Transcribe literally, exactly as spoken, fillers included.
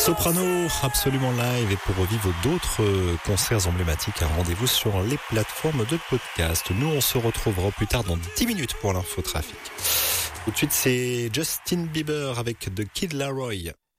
Soprano, absolument live, et pour revivre d'autres concerts emblématiques, un rendez-vous sur les plateformes de podcast. Nous, on se retrouvera plus tard dans dix minutes pour l'infotrafic. Tout de suite, c'est Justin Bieber avec The Kid Laroi.